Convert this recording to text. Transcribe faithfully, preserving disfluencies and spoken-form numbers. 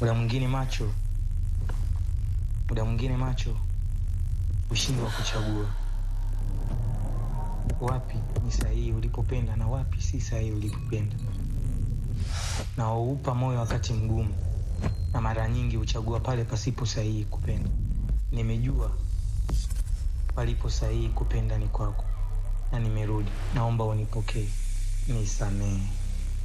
Muda mwingine macho, muda mwingine macho ushindi wa kuchagua wapi ni sahihi ulipopenda na wapi si sahihi ulipopenda. Na uupa moyo wakati mgumu, na mara nyingi uchagua pale pasipo sahihi kupenda. Nimejua palipo sahihi kupenda ni kwako, na nimerudi. Naomba unipokee, nisamehe.